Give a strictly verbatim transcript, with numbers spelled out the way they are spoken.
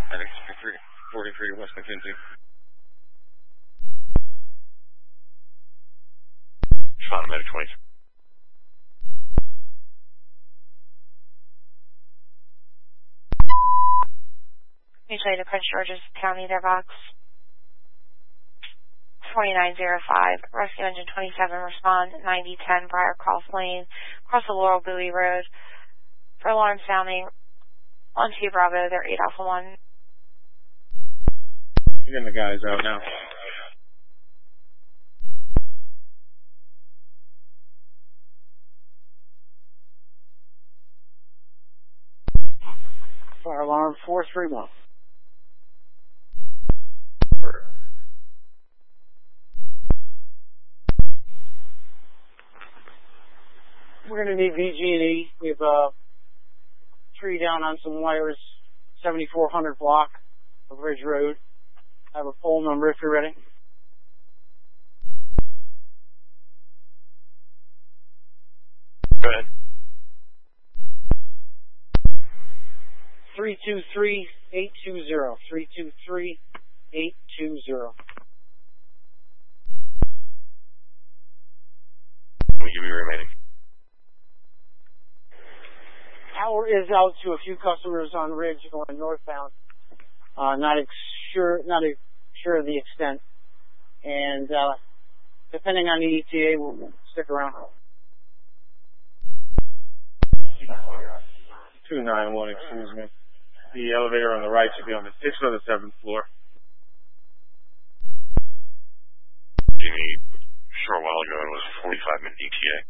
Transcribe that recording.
Medic forty-three West McKenzie. Sean, Medic twenty-three. Usually to Prince George's County, their box twenty-nine oh five. Rescue Engine twenty-seven, respond ninety ten Briar Cross Lane, across the Laurel Bowie Road. For alarm sounding on two Bravo, they're eight Alpha one. Getting the guys out now. Fire alarm four three one. We're going to need V G and E. We have a tree down on some wires, seventy-four hundred block of Ridge Road. I have a pole number if you're ready. Go ahead. three two three, eight two zero. three two three, eight two zero. We give you remaining. Power is out to a few customers on Ridge going northbound. Uh, not ex- sure, not ex- sure of the extent. And uh, depending on the E T A, we'll stick around. two nine one, excuse me. The elevator on the right should be on the sixth or the seventh floor. Jimmy, a short while ago, it was a forty-five minute E T A.